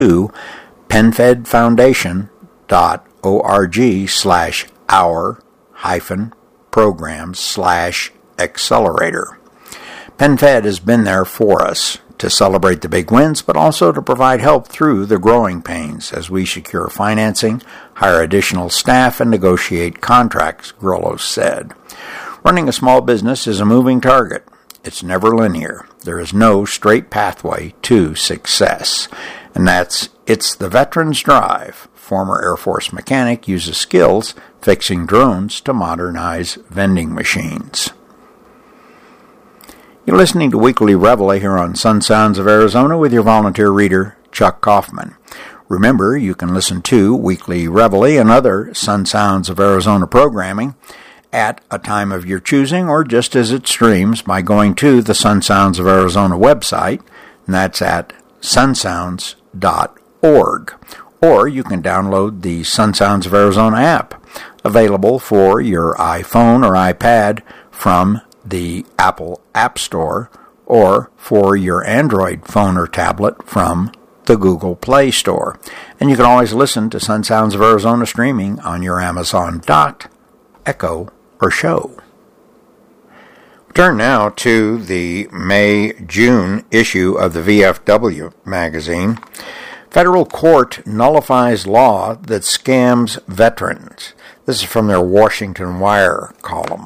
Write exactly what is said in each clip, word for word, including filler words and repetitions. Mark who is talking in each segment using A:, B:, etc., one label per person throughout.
A: to penfedfoundation.org slash our hyphen programs slash accelerator. PenFed has been there for us to celebrate the big wins, but also to provide help through the growing pains as we secure financing, hire additional staff, and negotiate contracts, Grollos said. Running a small business is a moving target. It's never linear. There is no straight pathway to success. And that's It's the Veteran's Drive. Former Air Force mechanic uses skills fixing drones to modernize vending machines. You're listening to Weekly Reveille here on Sun Sounds of Arizona with your volunteer reader, Chuck Kaufman. Remember, you can listen to Weekly Reveille and other Sun Sounds of Arizona programming at a time of your choosing or just as it streams by going to the Sun Sounds of Arizona website, and that's at sunsounds dot org. Or you can download the Sun Sounds of Arizona app, available for your iPhone or iPad from the Apple App Store, or for your Android phone or tablet from the Google Play Store. And you can always listen to Sun Sounds of Arizona streaming on your Amazon Dot, Echo, or Show. Turn now to the May-June issue of the V F W magazine. Federal court nullifies law that scams veterans. This is from their Washington Wire column.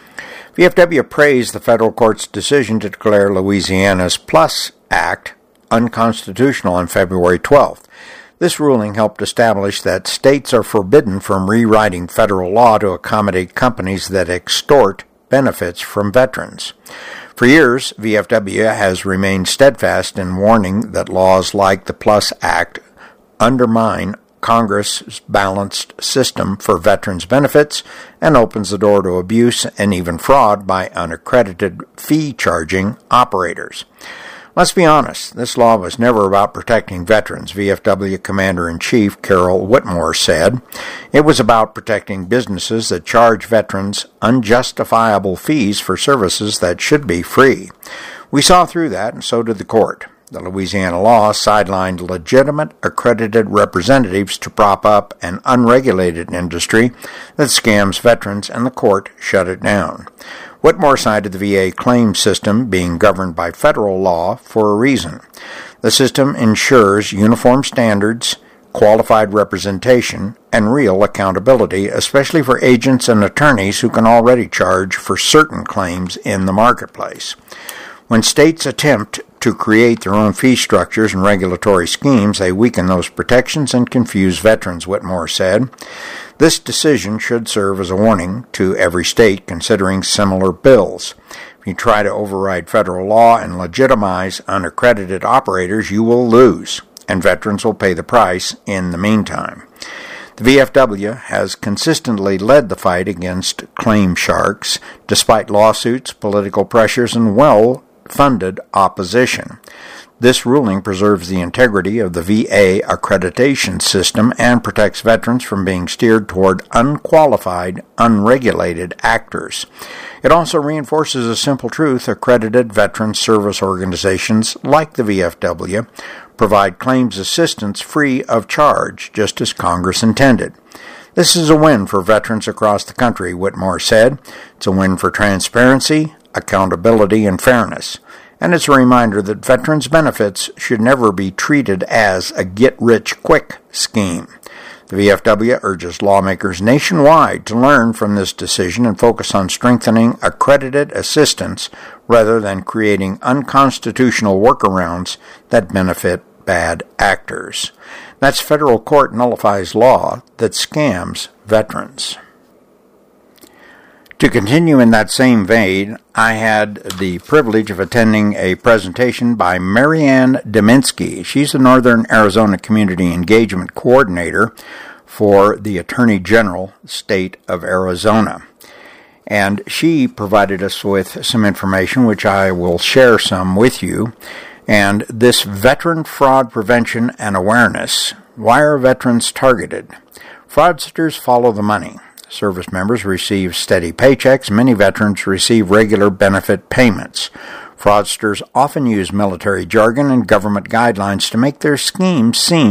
A: V F W praised the federal court's decision to declare Louisiana's PLUS Act unconstitutional on February twelfth. This ruling helped establish that states are forbidden from rewriting federal law to accommodate companies that extort benefits from veterans. For years, V F W has remained steadfast in warning that laws like the PLUS Act undermine Congress's balanced system for veterans' benefits and opens the door to abuse and even fraud by unaccredited fee-charging operators. Let's be honest, this law was never about protecting veterans, V F W Commander-in-Chief Carol Whitmore said. It was about protecting businesses that charge veterans unjustifiable fees for services that should be free. We saw through that, and so did the court. The Louisiana law sidelined legitimate, accredited representatives to prop up an unregulated industry that scams veterans, and the court shut it down. Whitmore cited the V A claim system being governed by federal law for a reason. The system ensures uniform standards, qualified representation, and real accountability, especially for agents and attorneys who can already charge for certain claims in the marketplace. When states attempt to create their own fee structures and regulatory schemes, they weaken those protections and confuse veterans, Whitmore said. This decision should serve as a warning to every state considering similar bills. If you try to override federal law and legitimize unaccredited operators, you will lose, and veterans will pay the price in the meantime. The V F W has consistently led the fight against claim sharks, despite lawsuits, political pressures, and well-funded opposition. This ruling preserves the integrity of the V A accreditation system and protects veterans from being steered toward unqualified, unregulated actors. It also reinforces a simple truth: accredited veteran service organizations like the V F W provide claims assistance free of charge, just as Congress intended. This is a win for veterans across the country, Whitmore said. It's a win for transparency, accountability, and fairness. And it's a reminder that veterans' benefits should never be treated as a get-rich-quick scheme. The V F W urges lawmakers nationwide to learn from this decision and focus on strengthening accredited assistance rather than creating unconstitutional workarounds that benefit bad actors. That's federal court nullifies law that scams veterans. To continue in that same vein, I had the privilege of attending a presentation by Marianne Deminsky. She's the Northern Arizona Community Engagement Coordinator for the Attorney General, State of Arizona. And she provided us with some information, which I will share some with you. And this veteran fraud prevention and awareness. Why are veterans targeted? Fraudsters follow the money. Service members receive steady paychecks. Many veterans receive regular benefit payments. Fraudsters often use military jargon and government guidelines to make their schemes seem